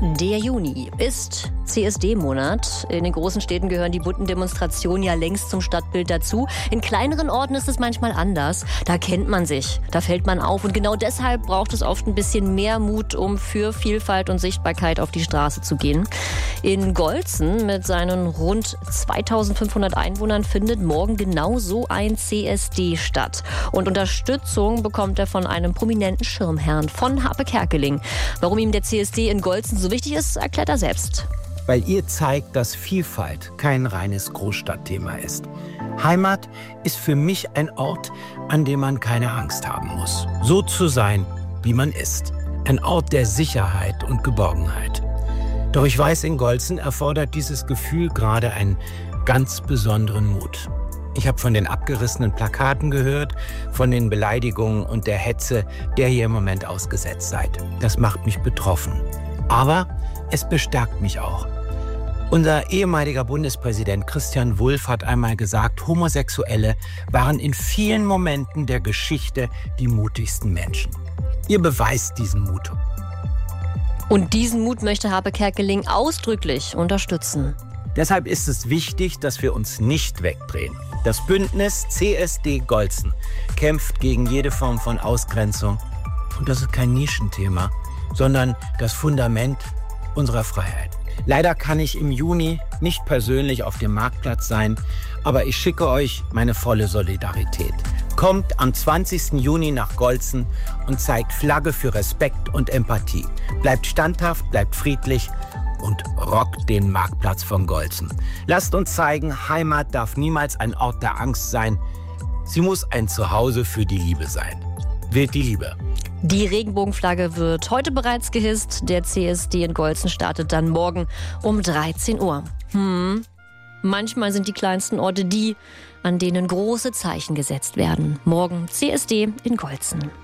Der Juni ist CSD-Monat. In den großen Städten gehören die bunten Demonstrationen ja längst zum Stadtbild dazu. In kleineren Orten ist es manchmal anders. Da kennt man sich, da fällt man auf. Und genau deshalb braucht es oft ein bisschen mehr Mut, um für Vielfalt und Sichtbarkeit auf die Straße zu gehen. In Golzen mit seinen rund 2500 Einwohnern findet morgen genau so ein CSD statt. Und Unterstützung bekommt er von einem prominenten Schirmherrn, von Harpe Kerkeling. Warum ihm der CSD in Golzen so wichtig ist, erklärt er selbst. Weil ihr zeigt, dass Vielfalt kein reines Großstadtthema ist. Heimat ist für mich ein Ort, an dem man keine Angst haben muss. So zu sein, wie man ist. Ein Ort der Sicherheit und Geborgenheit. Doch ich weiß, in Golzen erfordert dieses Gefühl gerade einen ganz besonderen Mut. Ich habe von den abgerissenen Plakaten gehört, von den Beleidigungen und der Hetze, der ihr im Moment ausgesetzt seid. Das macht mich betroffen. Aber es bestärkt mich auch. Unser ehemaliger Bundespräsident Christian Wulff hat einmal gesagt, Homosexuelle waren in vielen Momenten der Geschichte die mutigsten Menschen. Ihr beweist diesen Mut. Und diesen Mut möchte Harpe Kerkeling ausdrücklich unterstützen. Deshalb ist es wichtig, dass wir uns nicht wegdrehen. Das Bündnis CSD Golzen kämpft gegen jede Form von Ausgrenzung. Und das ist kein Nischenthema, sondern das Fundament unserer Freiheit. Leider kann ich im Juni nicht persönlich auf dem Marktplatz sein, aber ich schicke euch meine volle Solidarität. Kommt am 20. Juni nach Golzen und zeigt Flagge für Respekt und Empathie. Bleibt standhaft, bleibt friedlich und rockt den Marktplatz von Golzen. Lasst uns zeigen, Heimat darf niemals ein Ort der Angst sein. Sie muss ein Zuhause für die Liebe sein. Wählt die Liebe. Die Regenbogenflagge wird heute bereits gehisst. Der CSD in Golzen startet dann morgen um 13 Uhr. Manchmal sind die kleinsten Orte die, an denen große Zeichen gesetzt werden. Morgen CSD in Golzen.